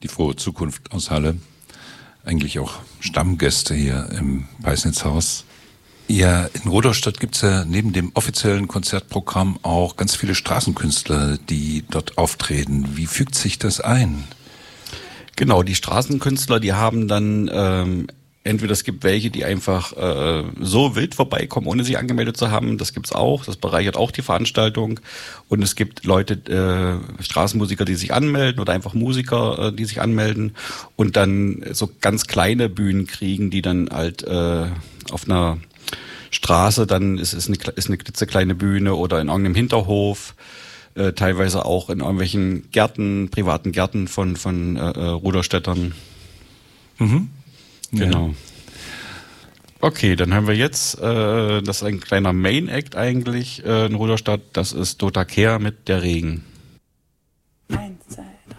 die frohe Zukunft aus Halle. Eigentlich auch Stammgäste hier im Peisnitzhaus. Ja, in Rudolstadt gibt's ja neben dem offiziellen Konzertprogramm auch ganz viele Straßenkünstler, die dort auftreten. Wie fügt sich das ein? Genau, die Straßenkünstler, die haben dann entweder es gibt welche, die einfach so wild vorbeikommen, ohne sich angemeldet zu haben. Das gibt's auch. Das bereichert auch die Veranstaltung. Und es gibt Leute, Straßenmusiker, die sich anmelden oder einfach Musiker, die sich anmelden und dann so ganz kleine Bühnen kriegen, die dann halt auf einer Straße, dann ist eine klitzekleine Bühne oder in irgendeinem Hinterhof, teilweise auch in irgendwelchen Gärten, privaten Gärten von Rudolstädtern. Mhm. Genau. Okay, dann haben wir jetzt, das ist ein kleiner Main-Act eigentlich in Rudolstadt, das ist Dota Kehr mit Der Regen. 1, 2, 3.